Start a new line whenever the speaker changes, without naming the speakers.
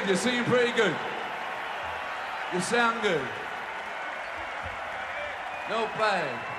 You're singing pretty good. You sound good. Not bad.